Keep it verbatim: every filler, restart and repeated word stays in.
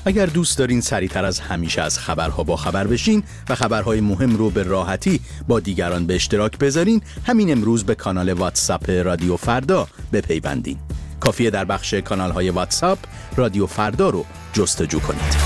اگر دوست دارین سریعتر از همیشه از خبرها با خبر بشین و خبرهای مهم رو به راحتی با دیگران به اشتراک بذارین، همین امروز به کانال واتساپ رادیو فردا بپیوندین. کافیه در بخش کانال‌های واتساپ رادیو فردا رو جستجو کنید.